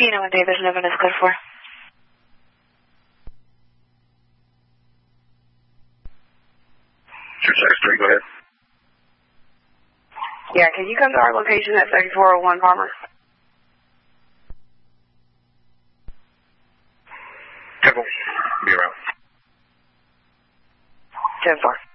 You know what Davis Nevin is code for? Sure, Street, go ahead. Yeah, can you come to our location at 3401 Palmer? Temple, be around. 10-4.